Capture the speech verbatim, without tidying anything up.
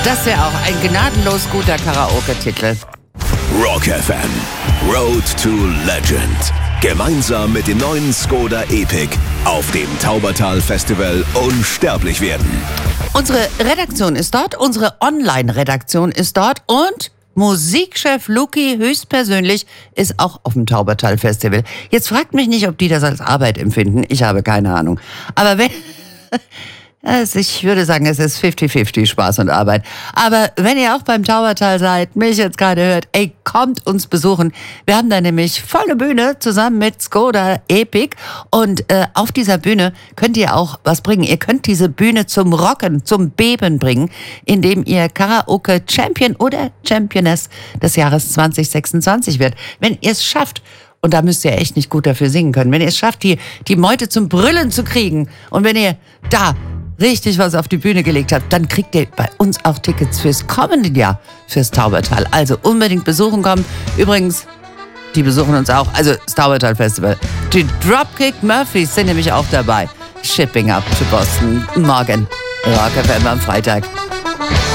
Das wäre auch ein gnadenlos guter Karaoke-Titel. Rock F M, Road to Legend. Gemeinsam mit dem neuen Skoda Epic auf dem Taubertal Festival unsterblich werden. Unsere Redaktion ist dort, unsere Online-Redaktion ist dort und Musikchef Luki höchstpersönlich ist auch auf dem Taubertal Festival. Jetzt fragt mich nicht, ob die das als Arbeit empfinden. Ich habe keine Ahnung. Aber wenn... Also ich würde sagen, es ist fifty fifty Spaß und Arbeit. Aber wenn ihr auch beim Taubertal seid, mich jetzt gerade hört, ey, kommt uns besuchen. Wir haben da nämlich volle Bühne zusammen mit Skoda Epic. Und äh, auf dieser Bühne könnt ihr auch was bringen. Ihr könnt diese Bühne zum Rocken, zum Beben bringen, indem ihr Karaoke Champion oder Championess des Jahres zwanzig sechsundzwanzig wird. Wenn ihr es schafft, und da müsst ihr echt nicht gut dafür singen können, wenn ihr es schafft, die, die Meute zum Brüllen zu kriegen und wenn ihr da richtig was auf die Bühne gelegt habt, dann kriegt ihr bei uns auch Tickets fürs kommende Jahr fürs Taubertal. Also unbedingt besuchen kommen. Übrigens, die besuchen uns auch, also das Taubertal Festival. Die Dropkick Murphys sind nämlich auch dabei. Shipping up to Boston. Morgen. Rock F M am Freitag.